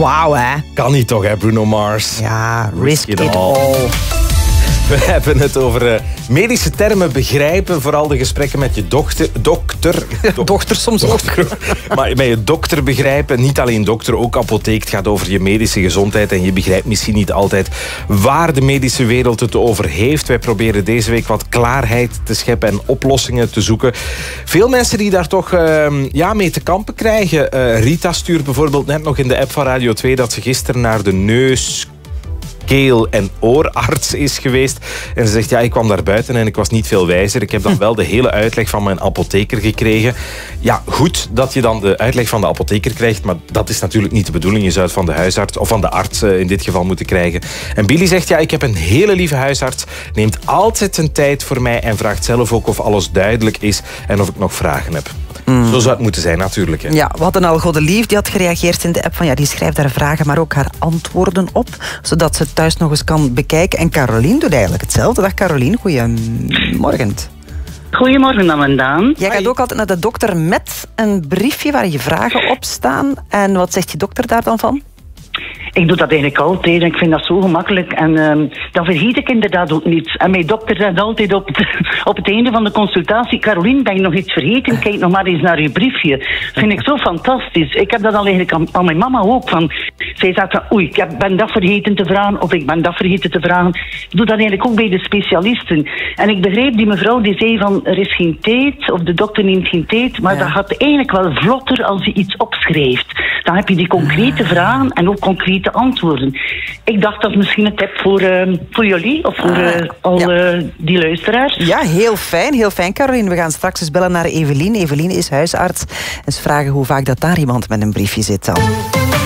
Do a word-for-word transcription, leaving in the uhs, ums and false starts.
Wauw, hè? Kan niet toch, hè, Bruno Mars? Ja, risk it all. We hebben het over uh, medische termen begrijpen. Vooral de gesprekken met je dochter. Dokter. Do- dochter soms dokter. ook. Maar met je dokter begrijpen. Niet alleen dokter, ook apotheek. Het gaat over je medische gezondheid. En je begrijpt misschien niet altijd waar de medische wereld het over heeft. Wij proberen deze week wat klaarheid te scheppen en oplossingen te zoeken. Veel mensen die daar toch uh, ja, mee te kampen krijgen. Uh, Rita stuurt bijvoorbeeld net nog in de app van Radio twee dat ze gisteren naar de neus... keel- en oorarts is geweest. En ze zegt, ja, ik kwam daar buiten en ik was niet veel wijzer. Ik heb dan wel de hele uitleg van mijn apotheker gekregen. Ja, goed dat je dan de uitleg van de apotheker krijgt, maar dat is natuurlijk niet de bedoeling. Je zou het van de huisarts, of van de arts in dit geval moeten krijgen. En Billy zegt, ja, ik heb een hele lieve huisarts, neemt altijd zijn tijd voor mij en vraagt zelf ook of alles duidelijk is en of ik nog vragen heb. Mm. Zo zou het moeten zijn, natuurlijk. Hè. Ja, we hadden al Godelief, die had gereageerd in de app van ja, die schrijft haar vragen, maar ook haar antwoorden op, zodat ze het thuis nog eens kan bekijken. En Caroline doet eigenlijk hetzelfde. Dag Caroline, goeiemorgen. Goedemorgen, Amandaan. Jij gaat ook altijd naar de dokter met een briefje waar je vragen op staan. En wat zegt je dokter daar dan van? Ik doe dat eigenlijk altijd en ik vind dat zo gemakkelijk. En um, dan vergeet ik inderdaad ook niets. En mijn dokter zegt altijd op het, op het einde van de consultatie: Caroline, ben je nog iets vergeten? Kijk nog maar eens naar je briefje. Vind ik zo fantastisch. Ik heb dat al eigenlijk aan, aan mijn mama ook. Van, zij zegt van, oei, ik heb, ben dat vergeten te vragen of ik ben dat vergeten te vragen. Ik doe dat eigenlijk ook bij de specialisten. En ik begreep die mevrouw die zei van, er is geen tijd, of de dokter neemt geen tijd. Maar ja, dat gaat eigenlijk wel vlotter als je iets opschrijft. Dan heb je die concrete vragen en ook concrete antwoorden. Ik dacht dat is misschien een tip voor, uh, voor jullie of voor uh, al ja. uh, die luisteraars. Ja, heel fijn, heel fijn, Caroline. We gaan straks eens bellen naar Evelien. Evelien is huisarts. En ze vragen hoe vaak dat daar iemand met een briefje zit dan.